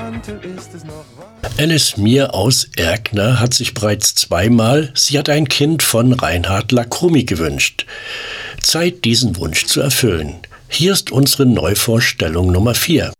Alice Mier aus Erkner hat sich bereits zweimal Sie hat ein Kind von Reinhard Lacromi gewünscht. Zeit, diesen Wunsch zu erfüllen. Hier ist unsere Neuvorstellung Nummer 4.